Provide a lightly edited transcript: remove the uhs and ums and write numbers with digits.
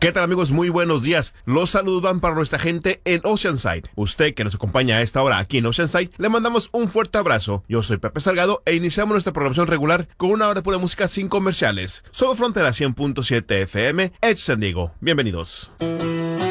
¿Qué tal, amigos? Muy buenos días. Los saludos van para nuestra gente en Oceanside. Usted que nos acompaña a esta hora aquí en Oceanside, le mandamos un fuerte abrazo. Yo soy Pepe Salgado e iniciamos nuestra programación regular con una hora de pura música sin comerciales. Solo Frontera 100.7 FM, Edge San Diego. Bienvenidos.